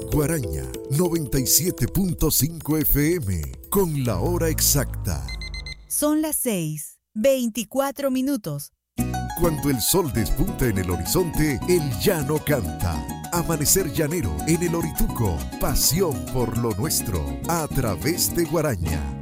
Guaraña 97.5 FM con la hora exacta. Son las 6:24. Cuando el sol despunta en el horizonte, el llano canta. Amanecer llanero en el Orituco. Pasión por lo nuestro. A través de Guaraña